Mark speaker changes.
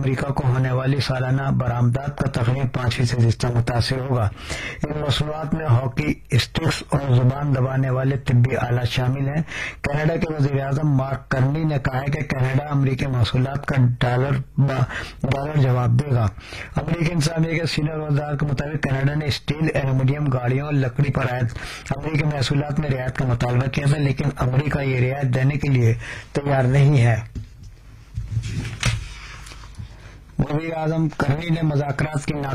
Speaker 1: America को होने वाली सालाना बरामदात का तकरीबन 5% हिस्सा मुतासिर होगा। इन मसूलात में हॉकी स्टिक्स और जुबान दबाने वाले तिब्बी आलात शामिल हैं। कनाडा के वज़ीर-ए-आज़म मार्क कार्नी ने कहा है कि कनाडा अमेरिकी महसूलात का डॉलर जवाब देगा। अमेरिकी इंतजामिया के सीनियर वज़ीर के मुताबिक कनाडा ने स्टील, एल्यूमीनियम, गाड़ियों और लकड़ी पर आयत अमेरिकी महसूलात में रियायत का मुतालबा किया था, लेकिन अमेरिका ये रियायत देने के लिए तैयार नहीं है। वज़ीर-ए-आज़म कार्नी ने मुज़ाकरात की